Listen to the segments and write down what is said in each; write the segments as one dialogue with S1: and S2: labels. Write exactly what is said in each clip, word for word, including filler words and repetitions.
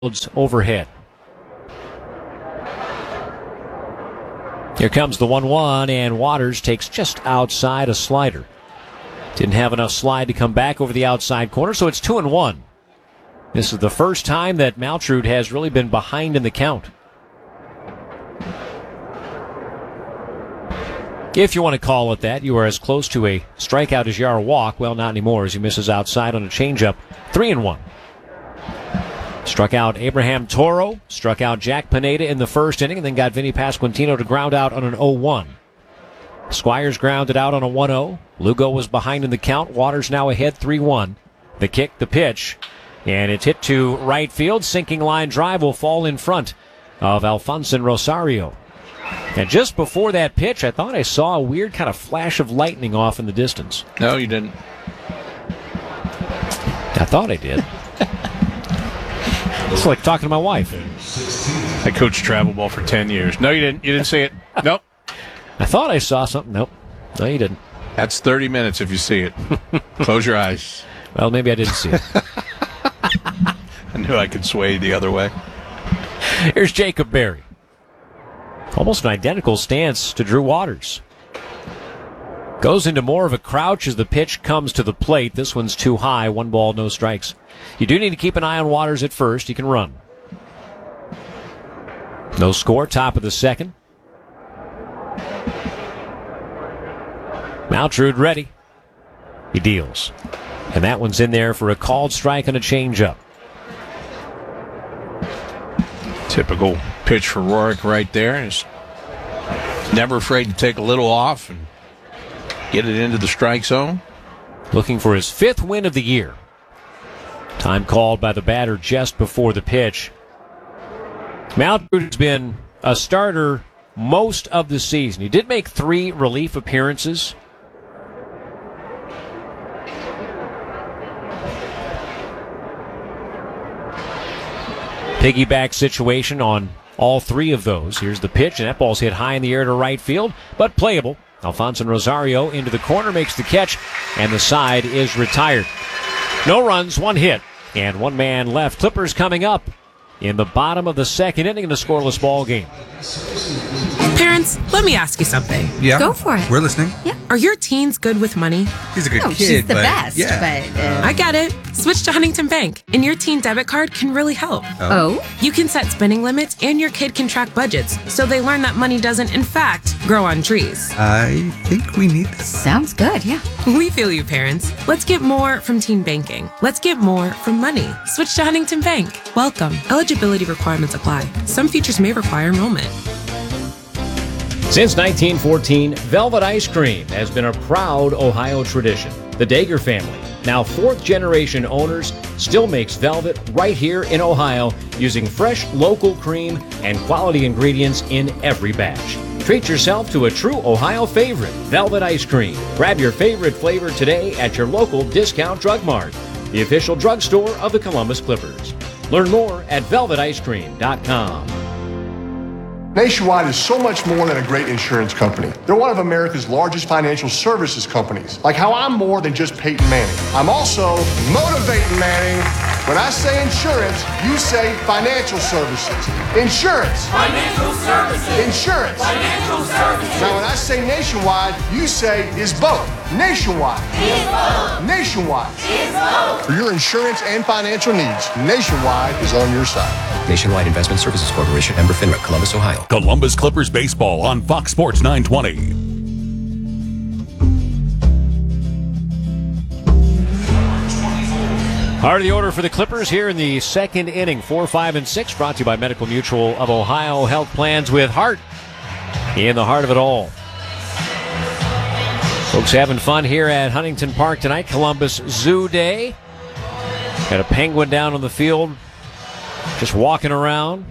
S1: overhead. Here comes the one one, and Waters takes just outside a slider. Didn't have enough slide to come back over the outside corner, so it's two and one. This is the first time that Maltrud has really been behind in the count. If you want to call it that, you are as close to a strikeout as you are a walk. Well, not anymore, as he misses outside on a changeup. Three and one. Struck out Abraham Toro, struck out Jack Pineda in the first inning, and then got Vinny Pasquantino to ground out on an oh one. Squires grounded out on a one oh. Lugo was behind in the count. Waters now ahead three one. The kick, the pitch, and it's hit to right field. Sinking line drive will fall in front of Alfonso Rosario. And just before that pitch, I thought I saw a weird kind of flash of lightning off in the distance.
S2: No, you didn't.
S1: I thought I did. It's like talking to my wife.
S2: I coached travel ball for ten years. No, you didn't. You didn't see it. Nope.
S1: I thought I saw something. Nope. No, you didn't.
S2: That's thirty minutes if you see it. Close your eyes.
S1: Well, maybe I didn't see it.
S2: I knew I could sway the other way.
S1: Here's Jacob Berry. Almost an identical stance to Drew Waters. Goes into more of a crouch as the pitch comes to the plate. This one's too high. One ball, no strikes. You do need to keep an eye on Waters at first. He can run. No score, top of the second. Maltrud ready. He deals. And that one's in there for a called strike and a changeup.
S2: Typical pitch for Rorik right there. He's never afraid to take a little off and get it into the strike zone.
S1: Looking for his fifth win of the year. Time called by the batter just before the pitch. Maltrud has been a starter most of the season. He did make three relief appearances. Piggyback situation on all three of those. Here's the pitch, and that ball's hit high in the air to right field, but playable. Alfonso Rosario into the corner, makes the catch, and the side is retired. No runs, one hit, and one man left. Clippers coming up in the bottom of the second inning in a scoreless ball game.
S3: Parents, let me ask you something.
S4: Yeah.
S5: Go for it.
S4: We're listening.
S5: Yeah.
S3: Are your teens good with money?
S4: He's a good
S5: Oh,
S4: kid,
S5: she's the
S4: but
S5: best,
S4: yeah.
S5: but... Uh...
S3: I get it. Switch to Huntington Bank, and your teen debit card can really help.
S5: Oh?
S3: You can set spending limits, and your kid can track budgets, so they learn that money doesn't, in fact, grow on trees.
S4: I think we need this.
S5: Sounds good, yeah.
S3: We feel you, parents. Let's get more from teen banking. Let's get more from money. Switch to Huntington Bank. Welcome. Eligibility requirements apply. Some features may require enrollment.
S1: Since nineteen fourteen, Velvet Ice Cream has been a proud Ohio tradition. The Dager family, now fourth-generation owners, still makes Velvet right here in Ohio using fresh local cream and quality ingredients in every batch. Treat yourself to a true Ohio favorite, Velvet Ice Cream. Grab your favorite flavor today at your local Discount Drug Mart, the official drugstore of the Columbus Clippers. Learn more at velvet ice cream dot com.
S6: Nationwide is so much more than a great insurance company. They're one of America's largest financial services companies. Like how I'm more than just Peyton Manning. I'm also motivating Manning. When I say insurance, you say financial services. Insurance.
S7: Financial services.
S6: Insurance.
S7: Financial services.
S6: Now when I say nationwide, you say is both. Nationwide.
S7: Is both.
S6: Nationwide.
S7: Is both.
S6: For your insurance and financial needs, Nationwide is on your side.
S8: Nationwide Investment Services Corporation, member FINRA, Columbus, Ohio.
S9: Columbus Clippers baseball on Fox Sports nine twenty.
S1: Heart of the order for the Clippers here in the second inning. Four, five, and six brought to you by Medical Mutual of Ohio. Health plans with heart in the heart of it all. Folks having fun here at Huntington Park tonight. Columbus Zoo Day. Got a penguin down on the field just walking around.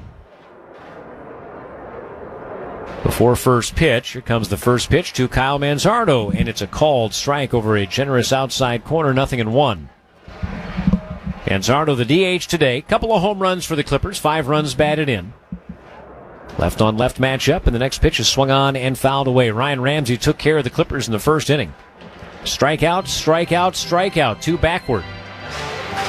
S1: Before first pitch, here comes the first pitch to Kyle Manzardo, and it's a called strike over a generous outside corner, nothing in one. Manzardo, the D H today. Couple of home runs for the Clippers, five runs batted in. Left on left matchup, and the next pitch is swung on and fouled away. Ryan Ramsey took care of the Clippers in the first inning. Strikeout, strikeout, strikeout, two backward.